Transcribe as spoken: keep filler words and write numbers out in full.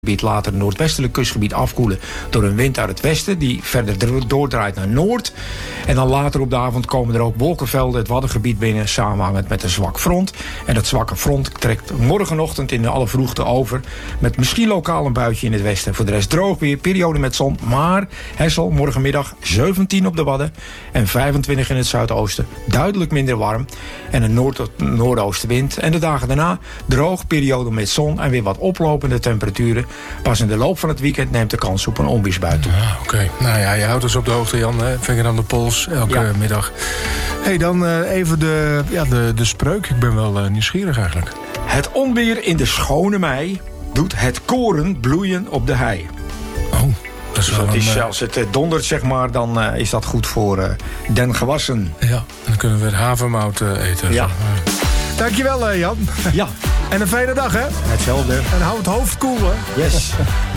later het noordwestelijk kustgebied afkoelen door een wind uit het westen die verder doordraait naar noord. En dan later op de avond komen er ook wolkenvelden het Waddengebied binnen, samenhangend met een zwak front. En dat zwakke front trekt morgenochtend in de alle vroegte over, met misschien lokaal een buitje in het westen. Voor de rest droog weer, periode met zon, maar Hessel morgenmiddag zeventien op de Wadden en vijfentwintig in het zuidoosten. Duidelijk minder warm en een noord- tot noordoostenwind. En de dagen daarna droog, periode met zon en weer wat oplopende temperaturen. Pas in de loop van het weekend neemt de kans op een onweersbui toe. Ah, Oké, okay. Nou ja, je houdt ons op de hoogte, Jan. Hè? Vinger aan de pols, elke ja. middag. Hey, dan uh, even de, ja, de, de spreuk. Ik ben wel uh, nieuwsgierig eigenlijk. Het onweer in de schone mei doet het koren bloeien op de hei. Oh, dat is dus wel dat een, is, als het dondert, zeg maar, dan uh, is dat goed voor uh, den gewassen. Ja, en dan kunnen we het havermout uh, eten. Ja. Zo. Dankjewel, uh, Jan. Ja. En een fijne dag, hè? Hetzelfde. En hou het hoofd koel, hè? Yes.